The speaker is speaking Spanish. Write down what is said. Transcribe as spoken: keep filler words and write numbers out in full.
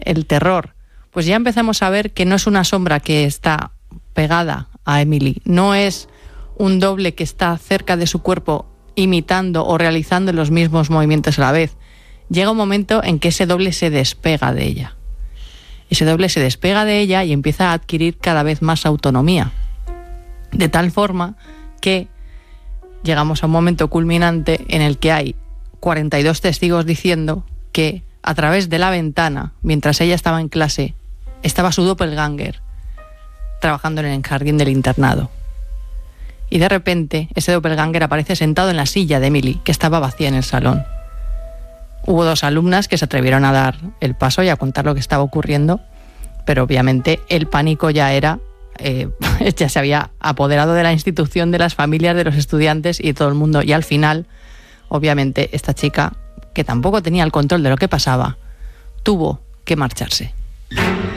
el terror, pues ya empezamos a ver que no es una sombra que está pegada a Emily, no es un doble que está cerca de su cuerpo imitando o realizando los mismos movimientos a la vez. Llega un momento en que ese doble se despega de ella. Ese doble se despega de ella y empieza a adquirir cada vez más autonomía. De tal forma que llegamos a un momento culminante en el que hay cuarenta y dos testigos diciendo que a través de la ventana, mientras ella estaba en clase, estaba su doppelganger trabajando en el jardín del internado. Y de repente ese doppelganger aparece sentado en la silla de Emily, que estaba vacía en el salón. Hubo dos alumnas que se atrevieron a dar el paso y a contar lo que estaba ocurriendo, pero obviamente el pánico ya era, eh, ya se había apoderado de la institución, de las familias, de los estudiantes y de todo el mundo. Y al final, obviamente, esta chica, que tampoco tenía el control de lo que pasaba, tuvo que marcharse.